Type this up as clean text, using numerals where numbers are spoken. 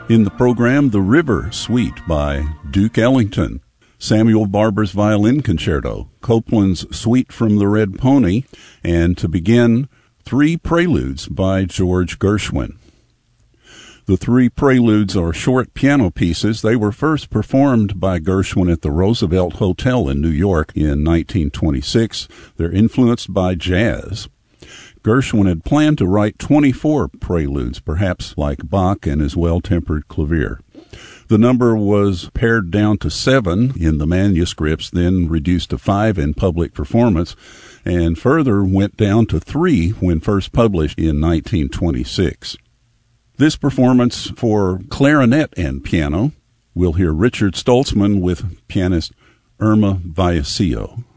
In the program, The River Suite by Duke Ellington, Samuel Barber's Violin Concerto, Copland's Suite from the Red Pony, and to begin, 3 Preludes by George Gershwin. The 3 Preludes are short piano pieces. They were first performed by Gershwin at the Roosevelt Hotel in New York in 1926. They're influenced by jazz. Gershwin had planned to write 24 preludes, perhaps like Bach and his Well-Tempered Clavier. The number was pared down to 7 in the manuscripts, then reduced to 5 in public performance, and further went down to 3 when first published in 1926. This performance for clarinet and piano, we'll hear Richard Stoltzman with pianist Irma Vallecillo.